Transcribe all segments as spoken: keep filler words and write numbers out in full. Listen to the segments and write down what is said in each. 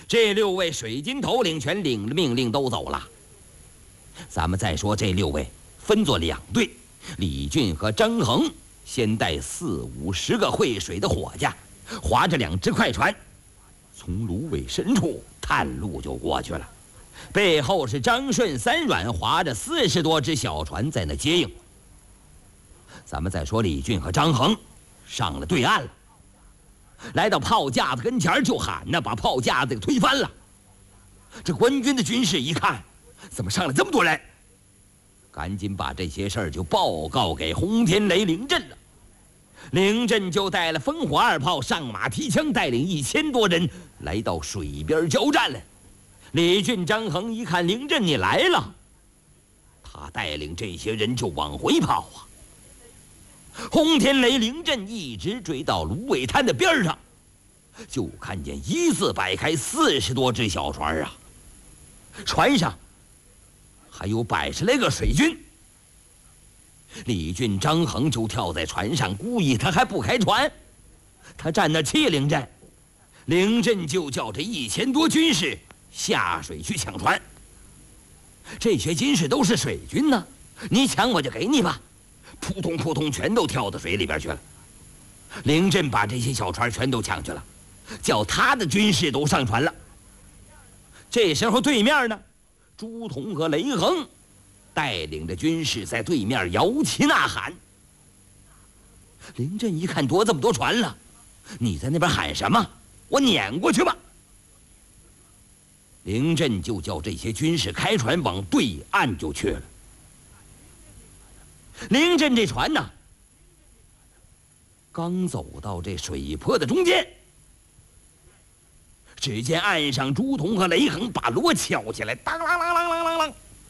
这六位水军头领全领了命令都走了。咱们再说这六位分作两队，李俊和张衡先带四五十个会水的伙计，划着两只快船，从芦苇深处探路就过去了。背后是张顺、三阮划着四十多只小船在那接应。咱们再说李俊和张衡上了对岸了，来到炮架子跟前就喊呢，把炮架子给推翻了。这官军的军士一看，怎么上来这么多人？赶紧把这些事儿就报告给轰天雷凌阵了。凌阵就带了烽火二炮，上马提枪，带领一千多人来到水边交战了。李俊、张衡一看凌阵你来了，他带领这些人就往回跑啊。轰天雷凌阵一直追到芦苇滩的边上，就看见一字摆开四十多只小船啊，船上还有百十来个水军。李俊、张衡就跳在船上，故意他还不开船，他站那气凌阵，凌阵就叫这一千多军士下水去抢船。这些军士都是水军呢，你抢我就给你吧，扑通扑通全都跳到水里边去了。凌阵把这些小船全都抢去了，叫他的军士都上船了。这时候对面呢，朱仝和雷横带领着军士在对面摇旗呐喊。凌阵一看多这么多船了，你在那边喊什么？我撵过去吧。凌阵就叫这些军士开船往对岸就去了。凌阵这船呢，刚走到这水坡的中间，只见岸上朱仝和雷横把锣敲起来，当啷啷啷啷啷啷。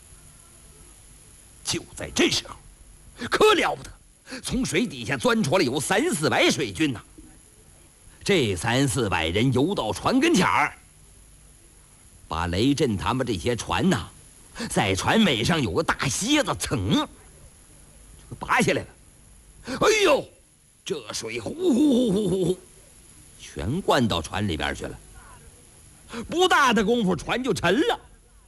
就在这时候，可了不得，从水底下钻出来有三四百水军呐、啊。这三四百人游到船跟前儿，把雷震他们这些船呐、啊，在船尾上有个大楔子，噌，拔下来了。哎呦，这水呼呼呼呼呼呼，全灌到船里边去了。不大的功夫，船就沉了。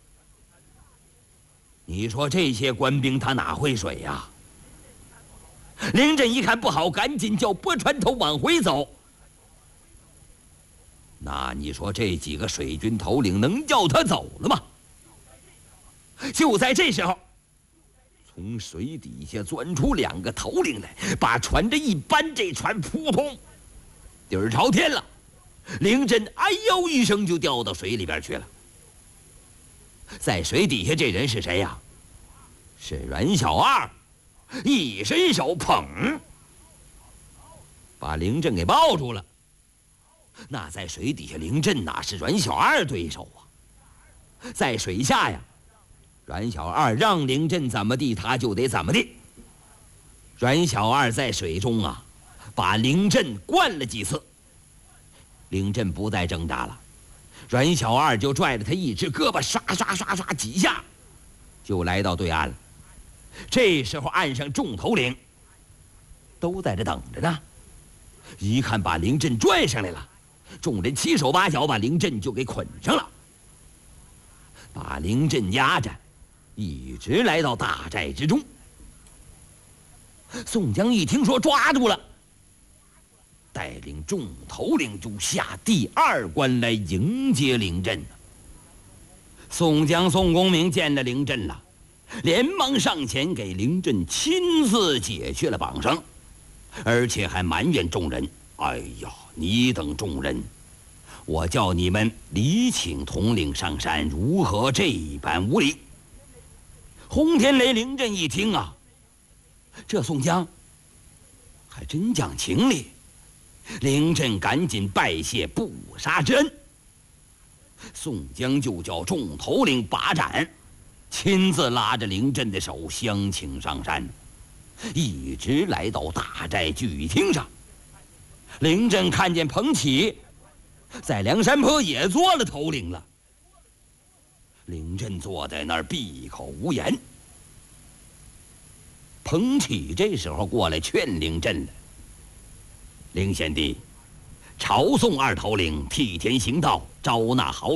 你说这些官兵他哪会水呀、啊？凌阵一看不好，赶紧叫拨船头往回走。那你说这几个水军头领能叫他走了吗？就在这时候，从水底下钻出两个头领来，把船这一搬，这船扑通底儿朝天了。凌阵哎呦一声就掉到水里边去了。在水底下这人是谁呀、啊？是阮小二，一伸手捧，把凌阵给抱住了。那在水底下，凌阵哪是阮小二对手啊？在水下呀，阮小二让凌阵怎么地，他就得怎么地。阮小二在水中啊，把凌阵灌了几次，凌阵不再挣扎了。阮小二就拽着他一只胳膊，刷刷刷刷几下，就来到对岸了。这时候岸上众头领都在这等着呢，一看把凌阵拽上来了，众人七手八脚把凌阵就给捆上了，把凌阵压着，一直来到大寨之中。宋江一听说抓住了，带领众头领就下第二关来迎接凌阵。宋江、宋公明见了凌阵了，连忙上前给凌阵亲自解去了绑绳，而且还埋怨众人：“哎呀，你等众人，我叫你们礼请统领上山，如何这般无礼？”轰天雷凌阵一听啊，这宋江还真讲情理。凌阵赶紧拜谢不杀之恩，宋江就叫众头领把盏，亲自拉着凌阵的手相请上山，一直来到大寨聚厅上。凌阵看见彭起在梁山坡也做了头领了，凌阵坐在那儿闭口无言。彭起这时候过来劝凌阵了：“凌贤弟，朝宋二头领替天行道，招纳豪